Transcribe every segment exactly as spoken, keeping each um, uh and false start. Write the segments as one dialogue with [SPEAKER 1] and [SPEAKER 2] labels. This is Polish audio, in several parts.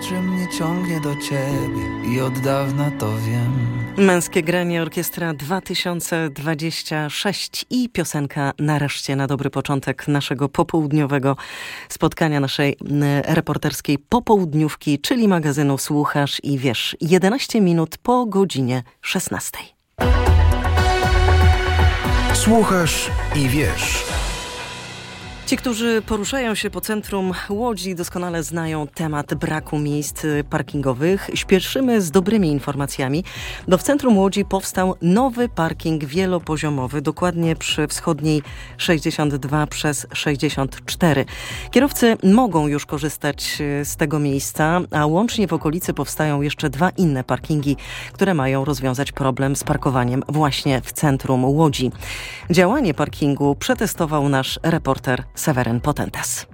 [SPEAKER 1] że mnie ciągnie do ciebie i od dawna to wiem.
[SPEAKER 2] Męskie granie Orkiestra dwa tysiące dwadzieścia sześć i piosenka nareszcie na dobry początek naszego popołudniowego spotkania, naszej reporterskiej popołudniówki, czyli magazynu Słuchasz i Wiesz. jedenaście minut po godzinie szesnastej.
[SPEAKER 3] Słuchasz i Wiesz.
[SPEAKER 2] Ci, którzy poruszają się po centrum Łodzi, doskonale znają temat braku miejsc parkingowych. Śpieszymy z dobrymi informacjami, bo w centrum Łodzi powstał nowy parking wielopoziomowy, dokładnie przy wschodniej sześćdziesiąt dwa przez sześćdziesiąt cztery. Kierowcy mogą już korzystać z tego miejsca, a łącznie w okolicy powstają jeszcze dwa inne parkingi, które mają rozwiązać problem z parkowaniem właśnie w centrum Łodzi. Działanie parkingu przetestował nasz reporter Seweryn Potentas.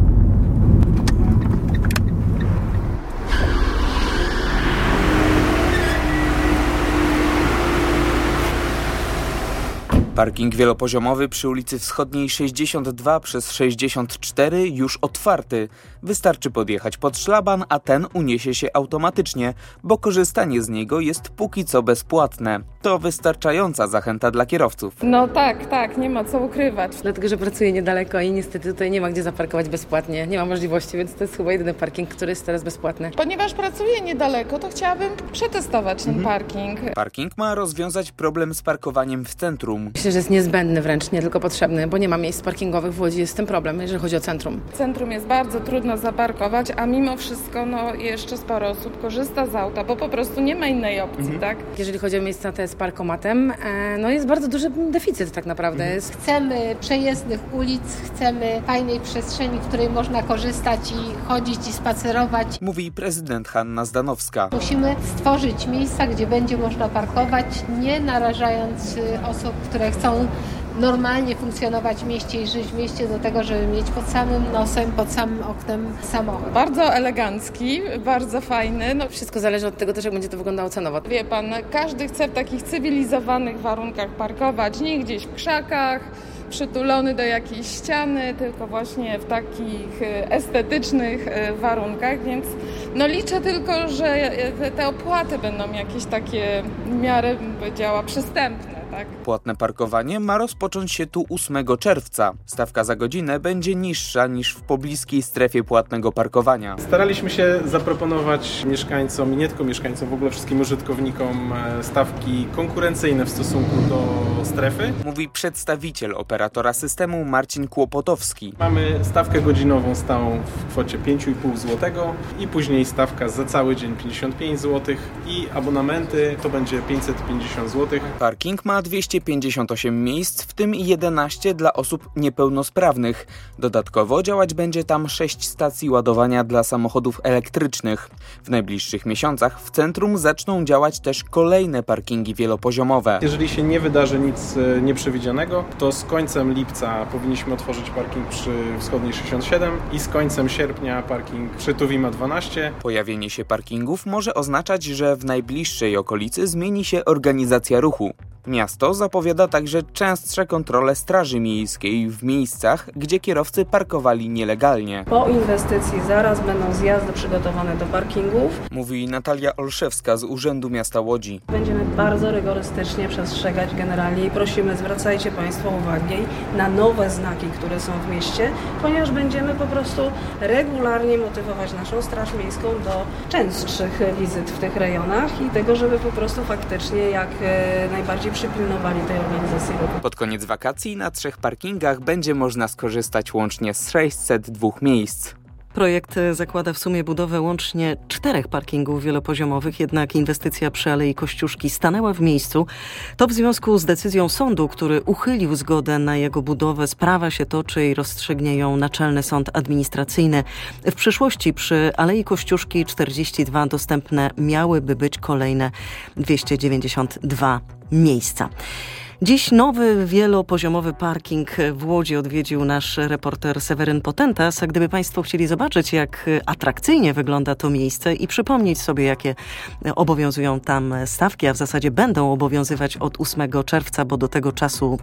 [SPEAKER 4] Parking wielopoziomowy przy ulicy Wschodniej sześćdziesiąt dwa przez sześćdziesiąt cztery już otwarty. Wystarczy podjechać pod szlaban, a ten uniesie się automatycznie, bo korzystanie z niego jest póki co bezpłatne. To wystarczająca zachęta dla kierowców.
[SPEAKER 5] No tak, tak, nie ma co ukrywać.
[SPEAKER 6] Dlatego, że pracuję niedaleko i niestety tutaj nie ma gdzie zaparkować bezpłatnie. Nie ma możliwości, więc to jest chyba jedyny parking, który jest teraz bezpłatny.
[SPEAKER 5] Ponieważ pracuję niedaleko, to chciałabym przetestować ten mhm. parking.
[SPEAKER 4] Parking ma rozwiązać problem z parkowaniem w centrum.
[SPEAKER 6] Myślę, że jest niezbędny wręcz, nie tylko potrzebny, bo nie ma miejsc parkingowych w Łodzi. Jest z tym problem, jeżeli chodzi o centrum.
[SPEAKER 5] W centrum jest bardzo trudno zaparkować, a mimo wszystko no, jeszcze sporo osób korzysta z auta, bo po prostu nie ma innej opcji, mhm. tak?
[SPEAKER 6] Jeżeli chodzi o miejsca te z parkomatem, no jest bardzo duży deficyt tak naprawdę. Mhm.
[SPEAKER 7] Chcemy przejezdnych ulic, chcemy fajnej przestrzeni, w której można korzystać i chodzić i spacerować.
[SPEAKER 4] Mówi prezydent Hanna Zdanowska.
[SPEAKER 7] Musimy stworzyć miejsca, gdzie będzie można parkować, nie narażając osób, które chcą normalnie funkcjonować w mieście i żyć w mieście do tego, żeby mieć pod samym nosem, pod samym oknem samochód.
[SPEAKER 5] Bardzo elegancki, bardzo fajny. No,
[SPEAKER 6] wszystko zależy od tego też, jak będzie to wyglądało cenowo.
[SPEAKER 5] Wie pan, każdy chce w takich cywilizowanych warunkach parkować, nie gdzieś w krzakach, przytulony do jakiejś ściany, tylko właśnie w takich estetycznych warunkach, więc no liczę tylko, że te opłaty będą jakieś takie w miarę, bym powiedziała, przystępne. Tak.
[SPEAKER 4] Płatne parkowanie ma rozpocząć się tu ósmego czerwca. Stawka za godzinę będzie niższa niż w pobliskiej strefie płatnego parkowania.
[SPEAKER 8] Staraliśmy się zaproponować mieszkańcom i nie tylko mieszkańcom, w ogóle wszystkim użytkownikom stawki konkurencyjne w stosunku do strefy.
[SPEAKER 4] Mówi przedstawiciel operatora systemu Marcin Kłopotowski.
[SPEAKER 8] Mamy stawkę godzinową stałą w kwocie pięć i pół złotego i później stawka za cały dzień pięćdziesiąt pięć złotych i abonamenty to będzie pięćset pięćdziesiąt złotych.
[SPEAKER 4] Parking ma dwieście pięćdziesiąt osiem miejsc, w tym jedenaście dla osób niepełnosprawnych. Dodatkowo działać będzie tam sześć stacji ładowania dla samochodów elektrycznych. W najbliższych miesiącach w centrum zaczną działać też kolejne parkingi wielopoziomowe.
[SPEAKER 8] Jeżeli się nie wydarzy nic nieprzewidzianego, to z końcem lipca powinniśmy otworzyć parking przy Wschodniej sześćdziesiąt siedem i z końcem sierpnia parking przy Tuwima dwanaście.
[SPEAKER 4] Pojawienie się parkingów może oznaczać, że w najbliższej okolicy zmieni się organizacja ruchu. Miasto zapowiada także częstsze kontrole Straży Miejskiej w miejscach, gdzie kierowcy parkowali nielegalnie.
[SPEAKER 9] Po inwestycji zaraz będą zjazdy przygotowane do parkingów.
[SPEAKER 4] Mówi Natalia Olszewska z Urzędu Miasta Łodzi.
[SPEAKER 9] Będziemy bardzo rygorystycznie przestrzegać generalnie i prosimy, zwracajcie Państwo uwagę na nowe znaki, które są w mieście, ponieważ będziemy po prostu regularnie motywować naszą Straż Miejską do częstszych wizyt w tych rejonach i tego, żeby po prostu faktycznie jak najbardziej przypilnowali tej organizacji ruchu.
[SPEAKER 4] Pod koniec wakacji na trzech parkingach będzie można skorzystać łącznie z sześćset dwóch miejsc.
[SPEAKER 2] Projekt zakłada w sumie budowę łącznie czterech parkingów wielopoziomowych, jednak inwestycja przy Alei Kościuszki stanęła w miejscu. To w związku z decyzją sądu, który uchylił zgodę na jego budowę. Sprawa się toczy i rozstrzygnie ją Naczelny Sąd Administracyjny. W przyszłości przy Alei Kościuszki czterdzieści dwa dostępne miałyby być kolejne dwieście dziewięćdziesiąt dwa miejsca. Dziś nowy wielopoziomowy parking w Łodzi odwiedził nasz reporter Seweryn Potentas. A gdyby Państwo chcieli zobaczyć, jak atrakcyjnie wygląda to miejsce i przypomnieć sobie, jakie obowiązują tam stawki, a w zasadzie będą obowiązywać od ósmego czerwca, bo do tego czasu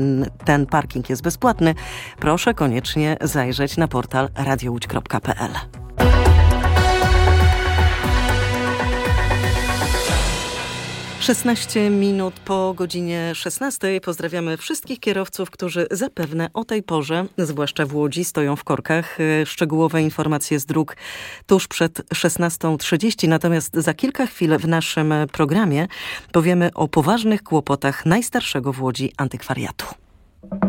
[SPEAKER 2] ten parking jest bezpłatny, proszę koniecznie zajrzeć na portal radio łódź kropka p l. szesnaście minut po godzinie szesnastej. Pozdrawiamy wszystkich kierowców, którzy zapewne o tej porze, zwłaszcza w Łodzi, stoją w korkach. Szczegółowe informacje z dróg tuż przed szesnastą trzydzieści. Natomiast za kilka chwil w naszym programie powiemy o poważnych kłopotach najstarszego w Łodzi antykwariatu.